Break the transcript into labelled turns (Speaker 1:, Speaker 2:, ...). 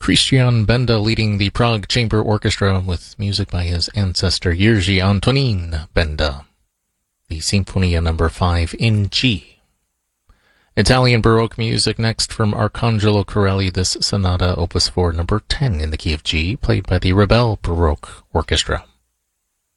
Speaker 1: Christian Benda leading the Prague Chamber Orchestra with music by his ancestor Jiří Antonín Benda. The Sinfonia No. 5 in G. Italian Baroque music next from Arcangelo Corelli, this Sonata Opus 4 No. 10 in the key of G, played by the Rebel Baroque Orchestra.